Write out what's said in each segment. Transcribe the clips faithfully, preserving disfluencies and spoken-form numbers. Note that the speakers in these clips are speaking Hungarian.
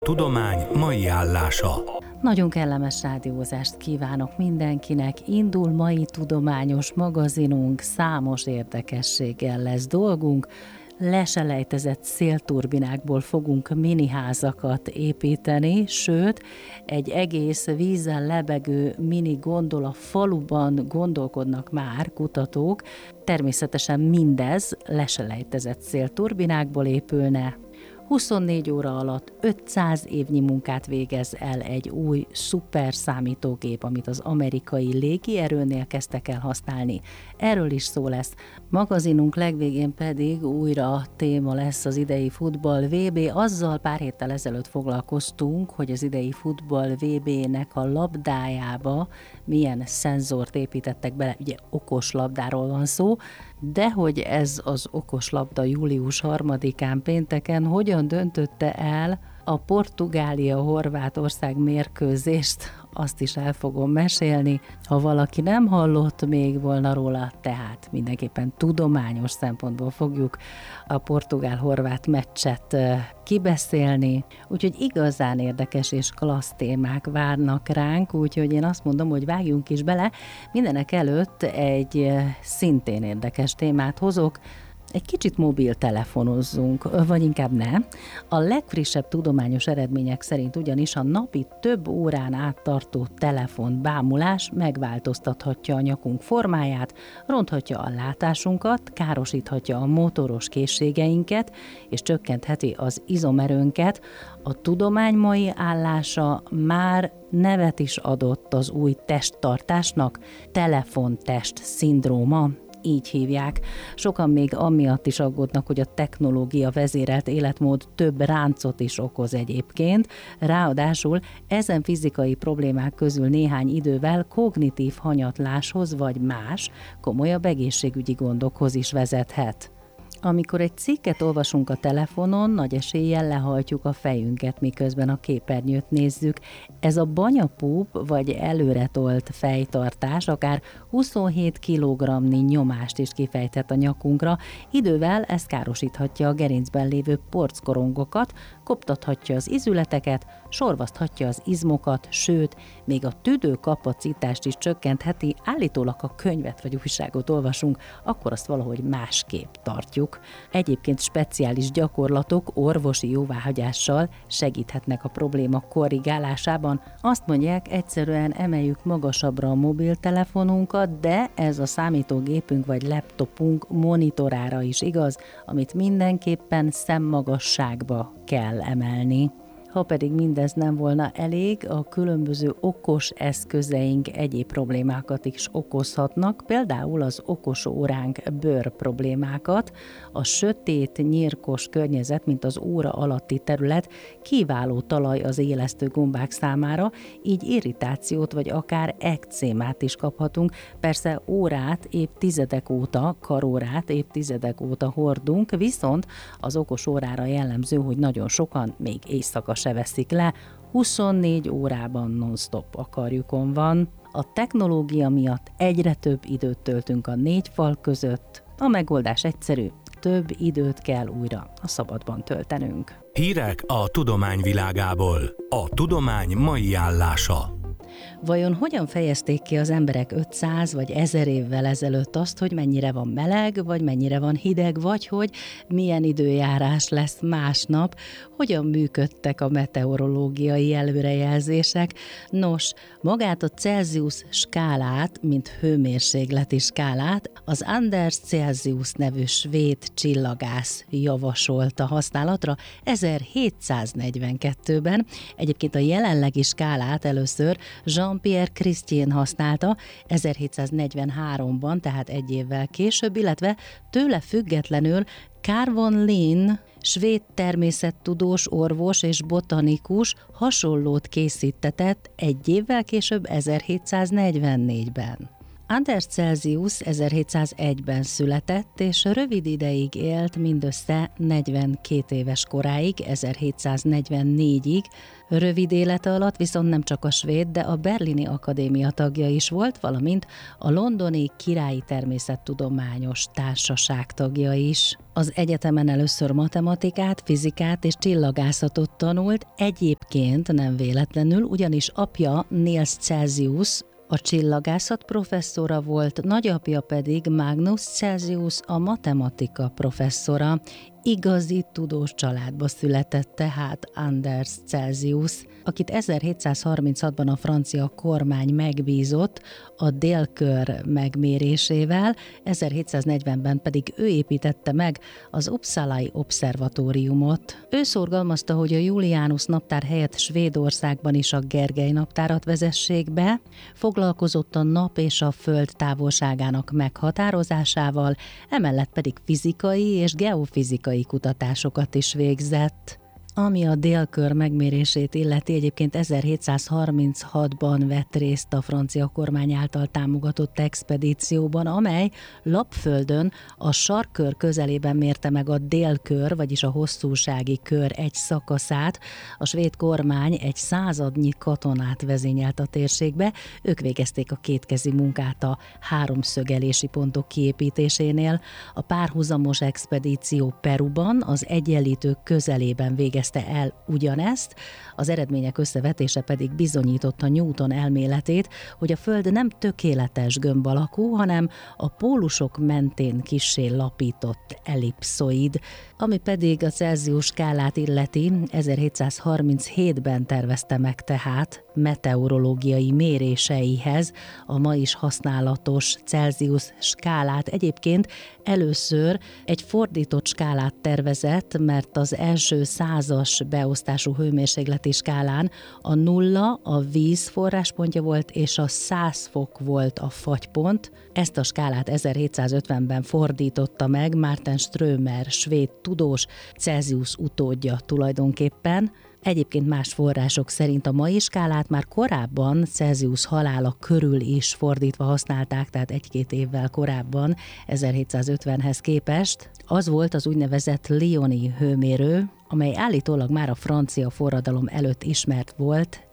Tudomány mai állása. Nagyon kellemes rádiózást kívánok mindenkinek. Indul mai tudományos magazinunk, számos érdekességgel lesz dolgunk. Leselejtezett szélturbinákból fogunk miniházakat építeni, sőt, egy egész vízzel lebegő mini gondola faluban gondolkodnak már kutatók. Természetesen mindez leselejtezett szélturbinákból épülne. huszonnégy óra alatt ötszáz évnyi munkát végez el egy új szuper számítógép, amit az amerikai légierőnél kezdtek el használni. Erről is szó lesz. Magazinunk legvégén pedig újra téma lesz az idei futball vé bé. Azzal pár héttel ezelőtt foglalkoztunk, hogy az idei futball vé bének a labdájába milyen szenzort építettek bele. Ugye okos labdáról van szó, de hogy ez az okos labda július harmadikán pénteken hogyan döntötte el a Portugália-Horvátország mérkőzést, azt is el fogom mesélni. Ha valaki nem hallott még volna róla, tehát mindenképpen tudományos szempontból fogjuk a portugál-horvát meccset kibeszélni. Úgyhogy igazán érdekes és klassz témák várnak ránk, úgyhogy én azt mondom, hogy vágjunk is bele. Mindenek előtt egy szintén érdekes témát hozok. Egy kicsit mobiltelefonozzunk, vagy inkább ne. A legfrissebb tudományos eredmények szerint ugyanis a napi több órán át tartó telefonbámulás megváltoztathatja a nyakunk formáját, ronthatja a látásunkat, károsíthatja a motoros készségeinket, és csökkentheti az izomerőnket. A tudomány mai állása már nevet is adott az új testtartásnak, telefontest szindróma. Így hívják. Sokan még amiatt is aggódnak, hogy a technológia vezérelt életmód több ráncot is okoz egyébként. Ráadásul ezen fizikai problémák közül néhány idővel kognitív hanyatláshoz vagy más, komolyabb egészségügyi gondokhoz is vezethet. Amikor egy cikket olvasunk a telefonon, nagy eséllyel lehajtjuk a fejünket, miközben a képernyőt nézzük. Ez a banyapúp vagy előretolt fejtartás akár huszonhét kilogramnyi nyomást is kifejthet a nyakunkra. Idővel ez károsíthatja a gerincben lévő porckorongokat, koptathatja az izületeket, sorvaszthatja az izmokat, sőt, még a tüdőkapacitást is csökkentheti. Állítólag, ha könyvet vagy újságot olvasunk, akkor azt valahogy másképp tartjuk. Egyébként speciális gyakorlatok orvosi jóváhagyással segíthetnek a probléma korrigálásában. Azt mondják, egyszerűen emeljük magasabbra a mobiltelefonunkat, de ez a számítógépünk vagy laptopunk monitorára is igaz, amit mindenképpen szemmagasságba kell emelni. Ha pedig mindez nem volna elég, a különböző okos eszközeink egyéb problémákat is okozhatnak, például az okos óránk bőr problémákat. A sötét, nyírkos környezet, mint az óra alatti terület kiváló talaj az élesztő gombák számára, így irritációt vagy akár ekcémát is kaphatunk. Persze órát évtizedek óta, karórát évtizedek óta hordunk, viszont az okos órára jellemző, hogy nagyon sokan még éjszaka se veszik le, huszonnégy órában non-stop a karjukon van. A technológia miatt egyre több időt töltünk a négy fal között. A megoldás egyszerű, több időt kell újra a szabadban töltenünk. Hírek a tudomány világából. A tudomány mai állása. Vajon hogyan fejezték ki az emberek ötszáz vagy ezer évvel ezelőtt azt, hogy mennyire van meleg, vagy mennyire van hideg, vagy hogy milyen időjárás lesz másnap, hogyan működtek a meteorológiai előrejelzések? Nos, magát a Celsius skálát, mint hőmérsékleti skálát, az Anders Celsius nevű svéd csillagász javasolta használatra ezerhétszáznegyvenkettőben. Egyébként a jelenlegi skálát először Jean-Pierre Christien használta ezerhétszáznegyvenháromban, tehát egy évvel később, illetve tőle függetlenül Carl von Linné, svéd természettudós, orvos és botanikus hasonlót készítetett egy évvel később ezerhétszáznegyvennégyben. Anders Celsius ezerhétszázegyben született, és rövid ideig élt, mindössze negyvenkét éves koráig, ezerhétszáznegyvennégyig. Rövid élete alatt viszont nem csak a svéd, de a berlini akadémia tagja is volt, valamint a londoni Királyi Természettudományos Társaság tagja is. Az egyetemen először matematikát, fizikát és csillagászatot tanult, egyébként nem véletlenül, ugyanis apja Niels Celsius a csillagászat professzora volt, nagyapja pedig Magnus Celsius a matematika professzora. Igazi tudós családba született tehát Anders Celsius, akit ezerhétszázharminchatban a francia kormány megbízott a délkör megmérésével, ezerhétszáznegyvenben pedig ő építette meg az Uppsalai Obszervatóriumot. Ő szorgalmazta, hogy a Julianus naptár helyett Svédországban is a Gergely naptárat vezessék be, foglalkozott a nap és a föld távolságának meghatározásával, emellett pedig fizikai és geofizikai kutatásokat is végzett. Ami a délkör megmérését illeti, egyébként ezerhétszázharminchatban vett részt a francia kormány által támogatott expedícióban, amely Lapföldön a sarkkör közelében mérte meg a délkör, vagyis a hosszúsági kör egy szakaszát. A svéd kormány egy századnyi katonát vezényelt a térségbe, ők végezték a kétkezi munkát a háromszögelési pontok kiépítésénél. A párhuzamos expedíció Peruban, az Egyenlítők közelében végezték el ugyanezt, az eredmények összevetése pedig bizonyította Newton elméletét, hogy a Föld nem tökéletes gömb alakú, hanem a pólusok mentén kissé lapított ellipszoid, ami pedig a Celsius skálát illeti, ezerhétszázharminchétben tervezte meg tehát meteorológiai méréseihez a ma is használatos Celsius skálát. Egyébként először egy fordított skálát tervezett, mert az első százas beosztású hőmérsékleti skálán a nulla a víz forráspontja volt, és a száz fok volt a fagypont. Ezt a skálát ezerhétszázötvenben fordította meg Martin Strömer, svéd tudós, Celsius utódja tulajdonképpen. Egyébként más források szerint a mai skálát már korábban Celsius halála körül is fordítva használták, tehát egy-két évvel korábban, ezerhétszázötvenhez képest. Az volt az úgynevezett Lyoni hőmérő, amely állítólag már a francia forradalom előtt ismert volt,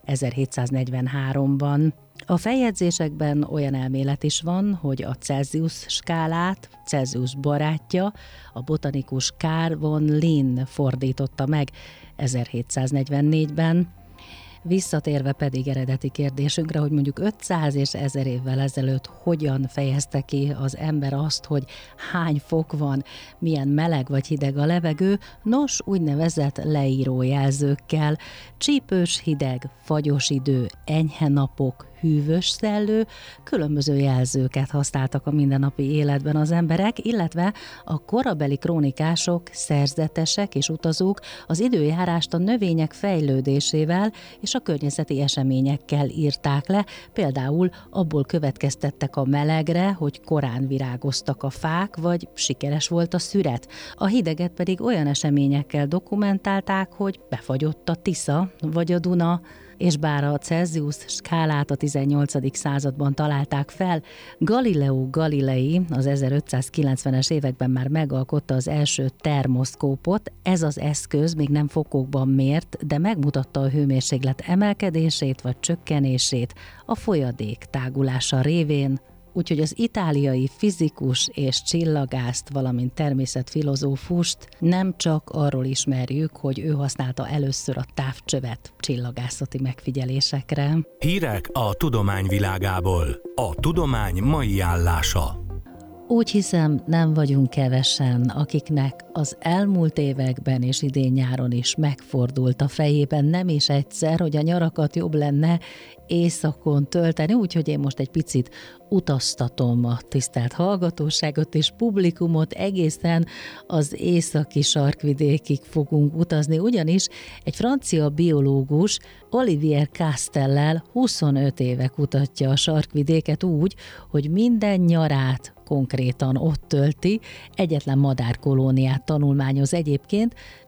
ezerhétszáznegyvenháromban. A feljegyzésekben olyan elmélet is van, hogy a Celsius skálát Celsius barátja, a botanikus Carl von Linné fordította meg ezerhétszáznegyvennégyben. Visszatérve pedig eredeti kérdésünkre, hogy mondjuk ötszáz és ezer évvel ezelőtt hogyan fejezte ki az ember azt, hogy hány fok van, milyen meleg vagy hideg a levegő, nos, úgynevezett leírójelzőkkel. Csípős hideg, fagyos idő, enyhe napok, hűvös szellő, különböző jelzőket használtak a mindennapi életben az emberek, illetve a korabeli krónikások, szerzetesek és utazók az időjárást a növények fejlődésével és a környezeti eseményekkel írták le, például abból következtettek a melegre, hogy korán virágoztak a fák, vagy sikeres volt a szüret. A hideget pedig olyan eseményekkel dokumentálták, hogy befagyott a Tisza vagy a Duna, és bár a Celsius skálát a tizennyolcadik században találták fel, Galileo Galilei az ezerötszázkilencvenes években már megalkotta az első termoszkópot. Ez az eszköz még nem fokokban mért, de megmutatta a hőmérséklet emelkedését vagy csökkenését a folyadék tágulása révén. Úgyhogy az itáliai fizikus és csillagászt, valamint természetfilozófust nem csak arról ismerjük, hogy ő használta először a távcsövet csillagászati megfigyelésekre. Hírek a tudomány világából. A tudomány mai állása. Úgy hiszem, nem vagyunk kevesen, akiknek az elmúlt években és idén nyáron is megfordult a fejében nem is egyszer, hogy a nyarakat jobb lenne éjszakon tölteni, úgyhogy én most egy picit utaztatom a tisztelt hallgatóságot és publikumot, egészen az északi sarkvidékig fogunk utazni, ugyanis egy francia biológus Olivier Castellel huszonöt éve kutatja a sarkvidéket úgy, hogy minden nyarát konkrétan ott tölti, egyetlen madárkolóniát tanulmányoz egyébként,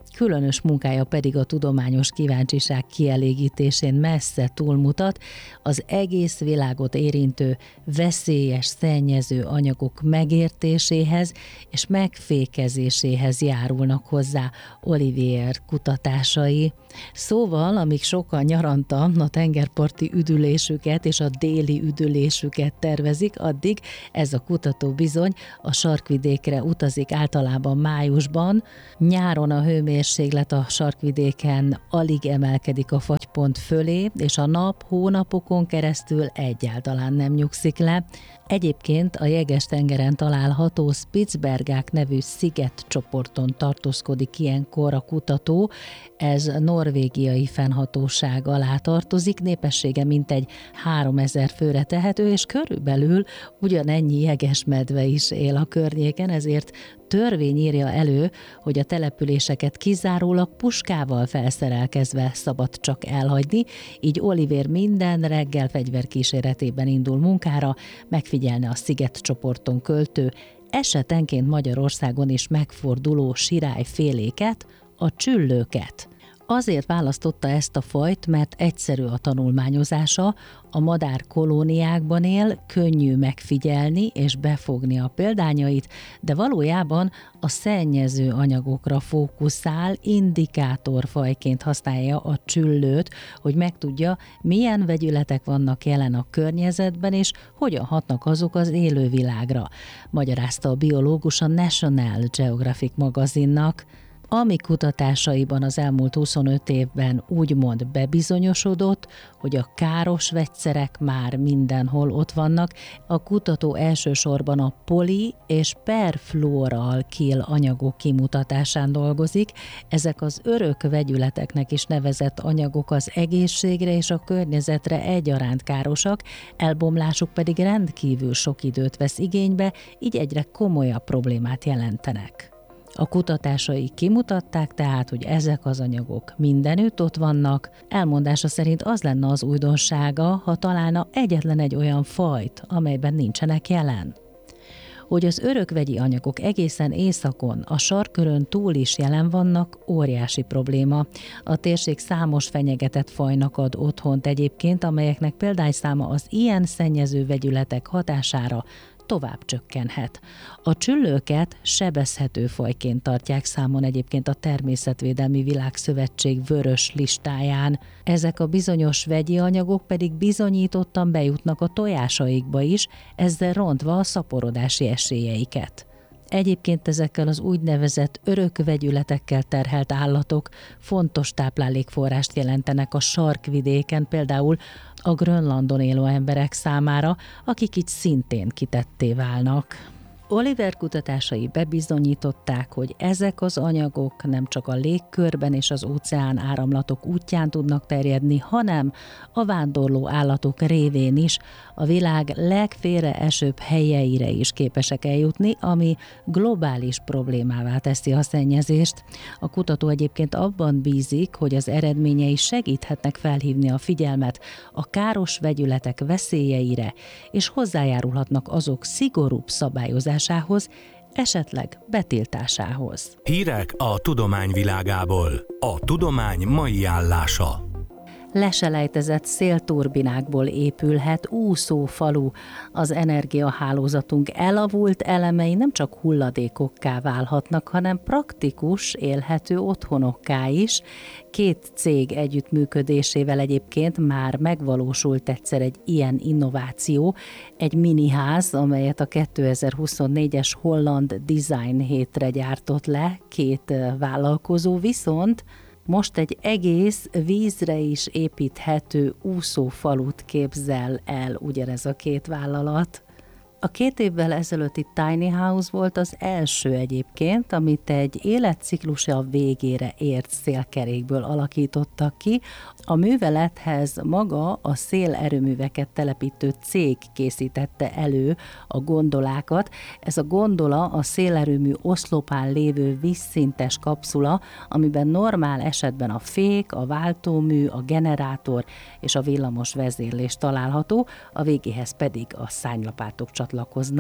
Különös munkája pedig a tudományos kíváncsiság kielégítésén messze túlmutat, az egész világot érintő veszélyes, szennyező anyagok megértéséhez és megfékezéséhez járulnak hozzá Olivier kutatásai. Szóval, amíg sokan nyaranta a tengerparti üdülésüket és a déli üdülésüket tervezik, addig ez a kutató bizony a sarkvidékre utazik általában májusban. Nyáron a hőmérséklet a sarkvidéken alig emelkedik a fagypont fölé, és a nap hónapokon keresztül egyáltalán nem nyugszik le. Egyébként a Jeges-tengeren található Spitsbergák nevű szigetcsoporton tartózkodik ilyenkor a kutató, ez norvégiai fennhatóság alá tartozik, népessége mintegy háromezer főre tehető, és körülbelül ugyanennyi jegesmedve is él a környéken, ezért törvény írja elő, hogy a településeket kizárólag puskával felszerelkezve szabad csak elhagyni, így Olivier minden reggel fegyverkíséretében indul munkára, megfigyelne a szigetcsoporton költő, esetenként Magyarországon is megforduló sirályféléket, a csüllőket. Azért választotta ezt a fajt, mert egyszerű a tanulmányozása, a madár kolóniákban él, könnyű megfigyelni és befogni a példányait, de valójában a szennyező anyagokra fókuszál, indikátorfajként használja a csüllőt, hogy megtudja, milyen vegyületek vannak jelen a környezetben, és hogyan hatnak azok az élővilágra, magyarázta a biológus a National Geographic magazinnak. Ami kutatásaiban az elmúlt huszonöt évben úgymond bebizonyosodott, hogy a káros vegyszerek már mindenhol ott vannak, a kutató elsősorban a poli- és perfluoralkil anyagok kimutatásán dolgozik. Ezek az örök vegyületeknek is nevezett anyagok az egészségre és a környezetre egyaránt károsak, elbomlásuk pedig rendkívül sok időt vesz igénybe, így egyre komolyabb problémát jelentenek. A kutatásai kimutatták tehát, hogy ezek az anyagok mindenütt ott vannak. Elmondása szerint az lenne az újdonsága, ha találna egyetlen egy olyan fajt, amelyben nincsenek jelen. Hogy az örökvegyi anyagok egészen északon, a sarkkörön túl is jelen vannak, óriási probléma. A térség számos fenyegetett fajnak ad otthont egyébként, amelyeknek példányszáma az ilyen szennyező vegyületek hatására tovább csökkenhet. A csüllőket sebezhető fajként tartják számon egyébként a Természetvédelmi Világszövetség vörös listáján. Ezek a bizonyos vegyi anyagok pedig bizonyítottan bejutnak a tojásaikba is, ezzel rontva a szaporodási esélyeiket. Egyébként ezekkel az úgynevezett örökvegyületekkel terhelt állatok fontos táplálékforrást jelentenek a sarkvidéken, például a Grönlandon élő emberek számára, akik így szintén kitetté válnak. Olivier kutatásai bebizonyították, hogy ezek az anyagok nem csak a légkörben és az óceán áramlatok útján tudnak terjedni, hanem a vándorló állatok révén is a világ legfélreesőbb helyeire is képesek eljutni, ami globális problémává teszi a szennyezést. A kutató egyébként abban bízik, hogy az eredményei segíthetnek felhívni a figyelmet a káros vegyületek veszélyeire, és hozzájárulhatnak azok szigorúbb szabályozásához, esetleg betiltásához. Hírek a tudomány világából. A tudomány mai állása. Leselejtezett szélturbinákból épülhet úszófalu. Az energiahálózatunk elavult elemei nem csak hulladékokká válhatnak, hanem praktikus, élhető otthonokká is. Két cég együttműködésével egyébként már megvalósult egyszer egy ilyen innováció, egy miniház, amelyet a kétezer-huszonnégyes Holland Design hétre gyártott le két vállalkozó, viszont most egy egész vízre is építhető úszófalut képzel el ugyanez a két vállalat. A két évvel ezelőtti Tiny House volt az első egyébként, amit egy életciklusa végére ért szélkerékből alakítottak ki. A művelethez maga a szélerőműveket telepítő cég készítette elő a gondolákat. Ez a gondola a szélerőmű oszlopán lévő vízszintes kapszula, amiben normál esetben a fék, a váltómű, a generátor és a villamos vezérlés található, a végéhez pedig a szárnylapátok csatlakoznak.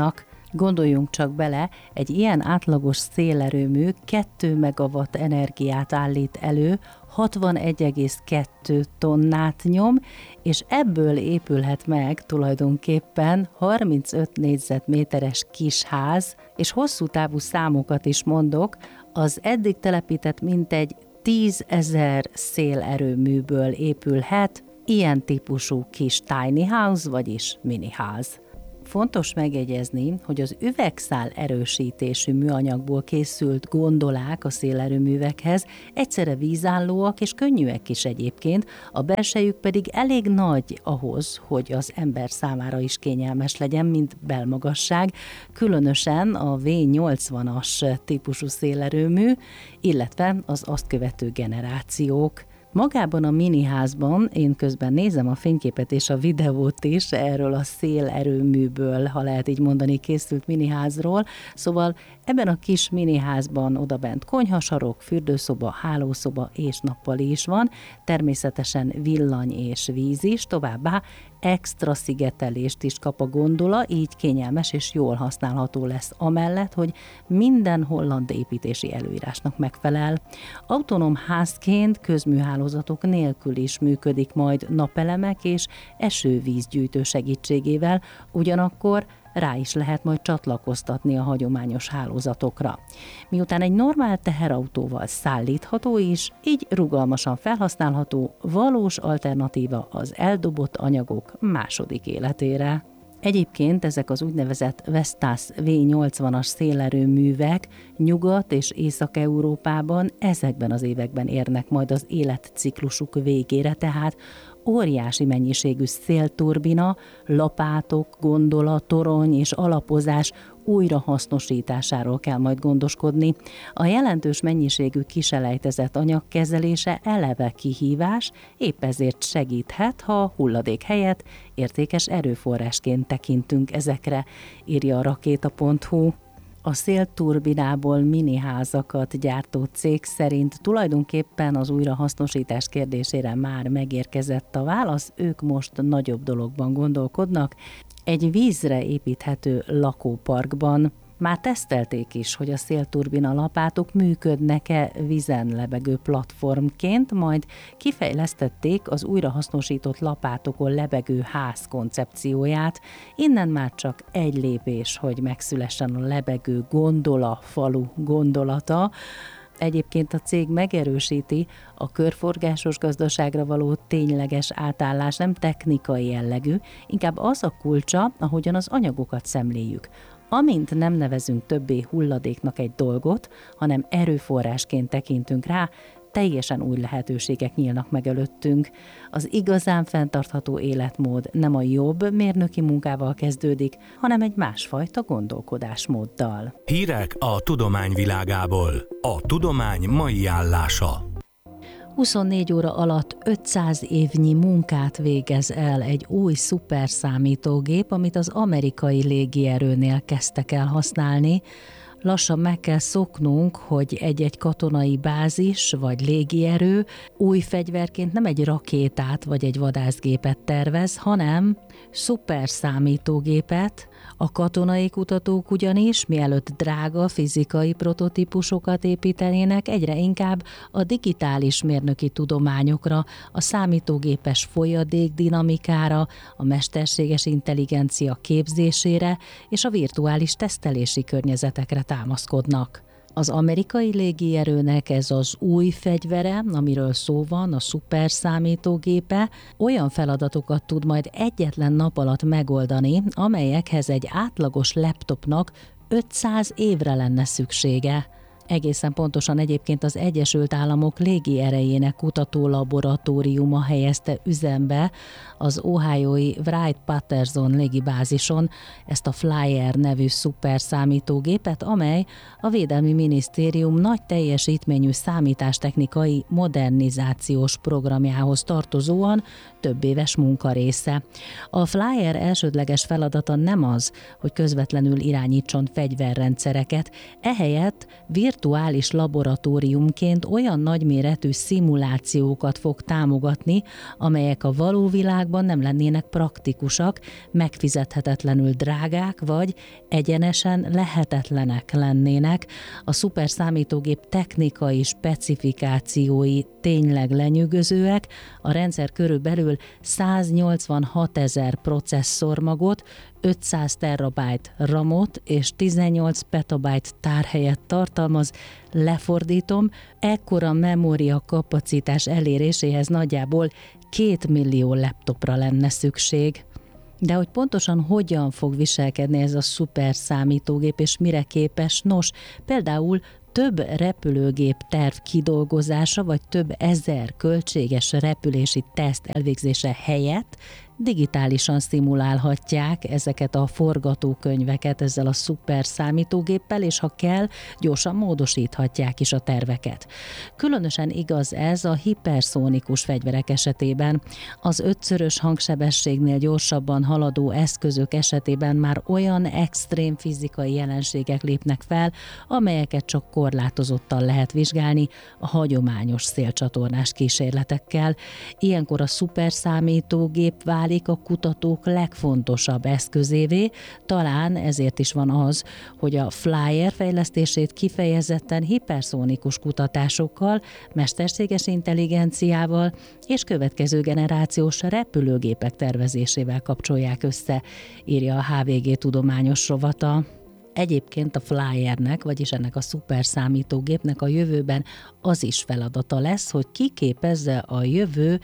Gondoljunk csak bele, egy ilyen átlagos szélerőmű két megawatt energiát állít elő, hatvanegy egész kettő tonnát nyom, és ebből épülhet meg tulajdonképpen harmincöt négyzetméteres kisház, és hosszú távú számokat is mondok, az eddig telepített mintegy tízezer szélerőműből épülhet ilyen típusú kis tiny house, vagyis miniház. Fontos megjegyezni, hogy az üvegszál erősítésű műanyagból készült gondolák a szélerőművekhez egyszerre vízállóak és könnyűek is egyébként, a belsejük pedig elég nagy ahhoz, hogy az ember számára is kényelmes legyen, mint belmagasság, különösen a vé nyolcvanas típusú szélerőmű, illetve az azt követő generációk. Magában a miniházban, én közben nézem a fényképet és a videót is erről a szélerőműből, ha lehet így mondani, készült miniházról, szóval ebben a kis miniházban odabent konyhasarok, fürdőszoba, hálószoba és nappali is van, természetesen villany és víz is, továbbá extra szigetelést is kap a gondola, így kényelmes és jól használható lesz amellett, hogy minden holland építési előírásnak megfelel. Autonóm házként közműhálózatok nélkül is működik majd napelemek és esővízgyűjtő segítségével, ugyanakkor rá is lehet majd csatlakoztatni a hagyományos hálózatokra. Miután egy normál teherautóval szállítható is, így rugalmasan felhasználható, valós alternatíva az eldobott anyagok második életére. Egyébként ezek az úgynevezett Vestas vé nyolcvanas szélerőművek Nyugat- és Észak-Európában ezekben az években érnek majd az életciklusuk végére, tehát óriási mennyiségű szélturbina, lapátok, gondola, torony és alapozás újrahasznosításáról kell majd gondoskodni. A jelentős mennyiségű kiselejtezett anyag kezelése eleve kihívás, épp ezért segíthet, ha hulladék helyett értékes erőforrásként tekintünk ezekre, írja a rakéta pont hu. A szélturbinából miniházakat gyártó cég szerint tulajdonképpen az újrahasznosítás kérdésére már megérkezett a válasz, ők most nagyobb dologban gondolkodnak. Egy vízre építhető lakóparkban már tesztelték is, hogy a szélturbina lapátok működnek-e vízen lebegő platformként, majd kifejlesztették az újrahasznosított lapátokon lebegő ház koncepcióját. Innen már csak egy lépés, hogy megszülessen a lebegő gondola falu gondolata. Egyébként a cég megerősíti, a körforgásos gazdaságra való tényleges átállás nem technikai jellegű, inkább az a kulcsa, ahogyan az anyagokat szemléljük. Amint nem nevezünk többé hulladéknak egy dolgot, hanem erőforrásként tekintünk rá, teljesen új lehetőségek nyílnak meg előttünk. Az igazán fenntartható életmód nem a jobb mérnöki munkával kezdődik, hanem egy másfajta gondolkodásmóddal. Hírek a tudomány világából. A tudomány mai állása. huszonnégy óra alatt ötszáz évnyi munkát végez el egy új szuperszámítógép, amit az amerikai légierőnél kezdtek el használni. Lassan meg kell szoknunk, hogy egy-egy katonai bázis vagy légierő új fegyverként nem egy rakétát vagy egy vadászgépet tervez, hanem szuperszámítógépet. A katonai kutatók ugyanis, mielőtt drága fizikai prototípusokat építenének, egyre inkább a digitális mérnöki tudományokra, a számítógépes folyadék dinamikára, a mesterséges intelligencia képzésére és a virtuális tesztelési környezetekre támaszkodnak. Az amerikai légierőnek ez az új fegyvere, amiről szó van, a szuperszámítógépe, olyan feladatokat tud majd egyetlen nap alatt megoldani, amelyekhez egy átlagos laptopnak ötszáz évre lenne szüksége. Egészen pontosan egyébként az Egyesült Államok légierejének kutató laboratóriuma helyezte üzembe az ohiói Wright-Patterson légibázison ezt a Flyer nevű szuperszámítógépet, amely a Védelmi Minisztérium nagy teljesítményű számítástechnikai modernizációs programjához tartozóan több éves munkarésze. A Flyer elsődleges feladata nem az, hogy közvetlenül irányítson fegyverrendszereket, ehelyett virtuális virtuális laboratóriumként olyan nagyméretű szimulációkat fog támogatni, amelyek a való világban nem lennének praktikusak, megfizethetetlenül drágák, vagy egyenesen lehetetlenek lennének. A szuperszámítógép technikai specifikációi tényleg lenyűgözőek, a rendszer körülbelül száznyolcvanhatezer processzormagot, ötszáz terabájt ramot és tizennyolc petabyte tárhelyet tartalmaz. Lefordítom, ekkora memória kapacitás eléréséhez nagyjából két millió laptopra lenne szükség. De hogy pontosan hogyan fog viselkedni ez a szuper számítógép, és mire képes? Nos, például több repülőgép terv kidolgozása, vagy több ezer költséges repülési teszt elvégzése helyett digitálisan szimulálhatják ezeket a forgatókönyveket ezzel a szuper számítógéppel, és ha kell, gyorsan módosíthatják is a terveket. Különösen igaz ez a hiperszónikus fegyverek esetében. Az ötszörös hangsebességnél gyorsabban haladó eszközök esetében már olyan extrém fizikai jelenségek lépnek fel, amelyeket csak korlátozottan lehet vizsgálni a hagyományos szélcsatornás kísérletekkel. Ilyenkor a szuper számítógép válik a kutatók legfontosabb eszközévé, talán ezért is van az, hogy a Flyer fejlesztését kifejezetten hiperszónikus kutatásokkal, mesterséges intelligenciával és következő generációs repülőgépek tervezésével kapcsolják össze, írja a há vé gé tudományos rovata. Egyébként a Flyernek, vagyis ennek a szuper számítógépnek a jövőben az is feladata lesz, hogy kiképezze a jövő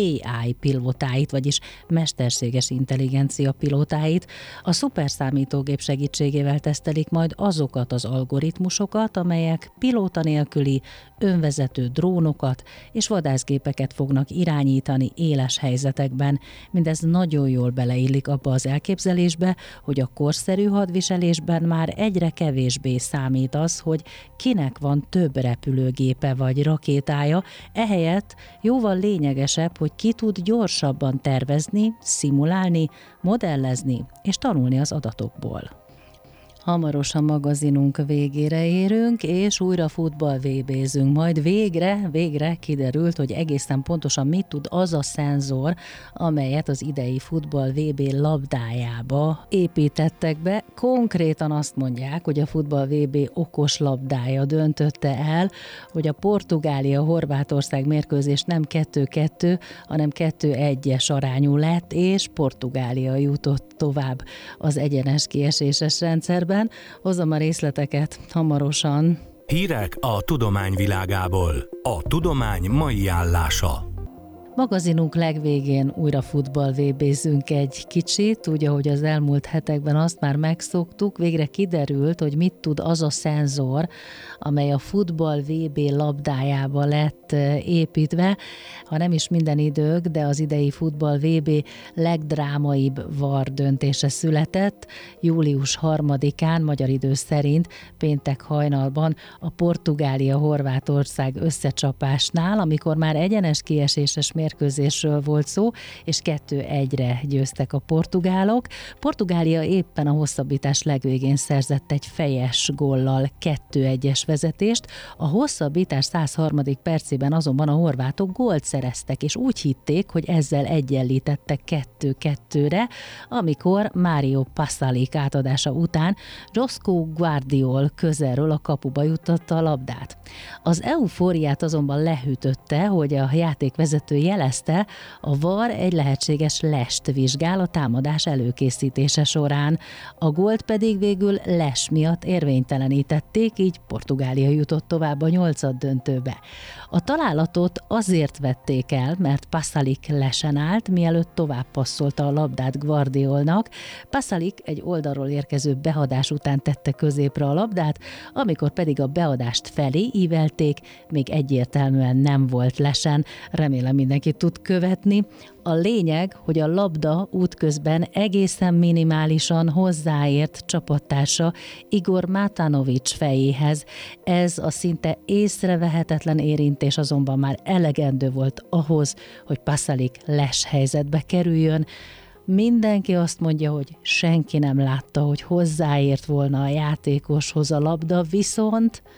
á i pilótáit, vagyis mesterséges intelligencia pilótáit. A szuperszámítógép segítségével tesztelik majd azokat az algoritmusokat, amelyek pilóta nélküli önvezető drónokat és vadászgépeket fognak irányítani éles helyzetekben. Mindez nagyon jól beleillik abba az elképzelésbe, hogy a korszerű hadviselésben már egyre kevésbé számít az, hogy kinek van több repülőgépe vagy rakétája, ehelyett jóval lényegesebb, hogy ki tud gyorsabban tervezni, szimulálni, modellezni és tanulni az adatokból. Hamarosan magazinunk végére érünk, és újra futball vé bézünk. Majd végre, végre kiderült, hogy egészen pontosan mit tud az a szenzor, amelyet az idei futball vé bé labdájába építettek be. Konkrétan azt mondják, hogy a futball vé bé okos labdája döntötte el, hogy a Portugália-Horvátország mérkőzés nem kettő-kettő, hanem kettő-egyes arányú lett, és Portugália jutott tovább az egyenes kieséses rendszerben. Hozom a részleteket hamarosan. Hírek a tudomány világából. A tudomány mai állása. Magazinunk legvégén újra futball vé bézünk egy kicsit, úgy, ahogy az elmúlt hetekben azt már megszoktuk, végre kiderült, hogy mit tud az a szenzor, amely a futball vé bé labdájába lett építve. Ha nem is minden idők, de az idei futball vé bé legdrámaibb VAR döntése született. július harmadikán, magyar idő szerint péntek hajnalban a Portugália-Horvátország összecsapásnál, amikor már egyenes kieséses mérkőzésről volt szó, és kettő egyre győztek a portugálok. Portugália éppen a hosszabbítás legvégén szerzett egy fejes góllal kettő egyes vezetést. A hosszabbítás száz harmadik percében azonban a horvátok gólt szereztek, és úgy hitték, hogy ezzel egyenlítettek kettő kettőre, amikor Mário Pasalic átadása után Josko Guardiol közelről a kapuba juttatta a labdát. Az eufóriát azonban lehűtötte, hogy a játékvezető jelezte, a VAR egy lehetséges lest vizsgál a támadás előkészítése során. A gólt pedig végül les miatt érvénytelenítették, így Portugália jutott tovább a nyolcaddöntőbe. A találatot azért vették el, mert Pasalic lesen állt, mielőtt tovább passzolta a labdát Guardiolnak. Pasalic egy oldalról érkező behadás után tette középre a labdát, amikor pedig a beadást felé ívelték, még egyértelműen nem volt lesen. Remélem mindenki tud követni. A lényeg, hogy a labda útközben egészen minimálisan hozzáért csapattársa Igor Matanovic fejéhez. Ez a szinte észrevehetetlen érintés azonban már elegendő volt ahhoz, hogy Pasalic les helyzetbe kerüljön. Mindenki azt mondja, hogy senki nem látta, hogy hozzáért volna a játékoshoz a labda, viszont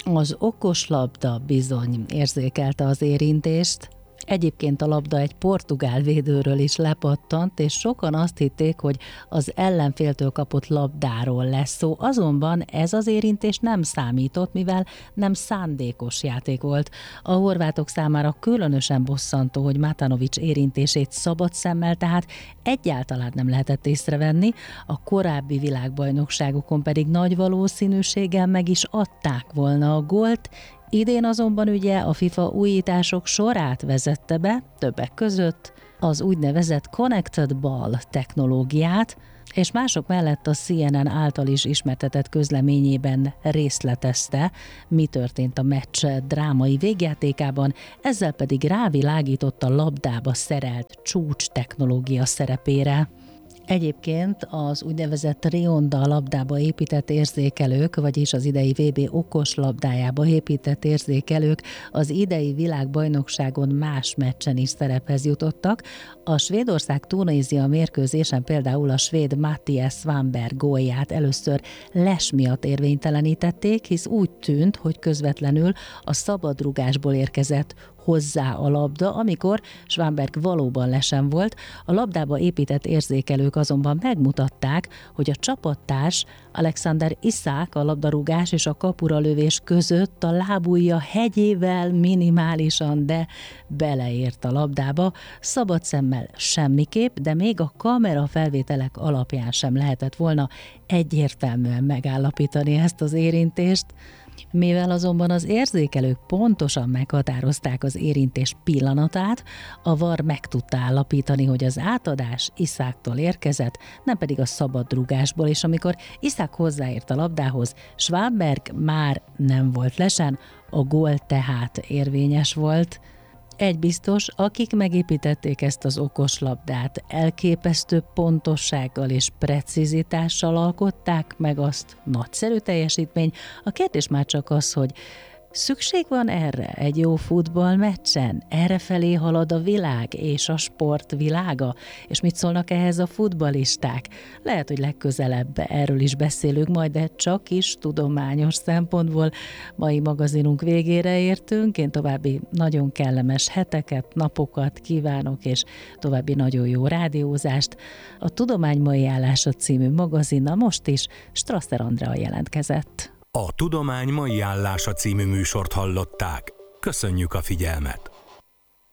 Az okos labda bizony érzékelte az érintést. Egyébként a labda egy portugál védőről is lepattant, és sokan azt hitték, hogy az ellenféltől kapott labdáról lesz szó. Azonban ez az érintés nem számított, mivel nem szándékos játék volt. A horvátok számára különösen bosszantó, hogy Matanović érintését szabad szemmel, tehát egyáltalán nem lehetett észrevenni, a korábbi világbajnokságokon pedig nagy valószínűséggel meg is adták volna a gólt. Idén azonban ugye a FIFA újítások sorát vezette be, többek között az úgynevezett Connected Ball technológiát, és mások mellett a C N N által is ismertetett közleményében részletezte, mi történt a meccs drámai végjátékában, ezzel pedig rávilágított a labdába szerelt csúcs technológia szerepére. Egyébként az úgynevezett Rionda labdába épített érzékelők, vagyis az idei vé bé okos labdájába épített érzékelők az idei világbajnokságon más meccsen is szerephez jutottak. A Svédország-Tunézia mérkőzésen például a svéd Mattias Svanberg gólját először les miatt érvénytelenítették, hisz úgy tűnt, hogy közvetlenül a szabadrugásból érkezett hozzá a labda, amikor Svanberg valóban lesen volt. A labdába épített érzékelők azonban megmutatták, hogy a csapattárs Alexander Isak a labdarúgás és a kapura lövés között a lábujja hegyével minimálisan, de beleért a labdába. Szabad szemmel semmiképp, de még a kamera felvételek alapján sem lehetett volna egyértelműen megállapítani ezt az érintést. Mivel azonban az érzékelők pontosan meghatározták az érintés pillanatát, a VAR meg tudta állapítani, hogy az átadás Isaktól érkezett, nem pedig a szabadrugásból, és amikor Isak hozzáért a labdához, Svanberg már nem volt lesen, a gól tehát érvényes volt. Egy biztos, akik megépítették ezt az okos labdát, elképesztő pontossággal és precizitással alkották meg azt, nagyszerű teljesítmény. A kérdés már csak az, hogy szükség van erre egy jó futballmeccsen? Errefelé halad a világ és a sport világa? És mit szólnak ehhez a futballisták? Lehet, hogy legközelebb erről is beszélünk majd, de csak is tudományos szempontból. Mai magazinunk végére értünk. Én további nagyon kellemes heteket, napokat kívánok, és további nagyon jó rádiózást. A Tudomány mai állása című magazinnal most is Strasser Andrea jelentkezett. A Tudomány mai állása című műsort hallották. Köszönjük a figyelmet!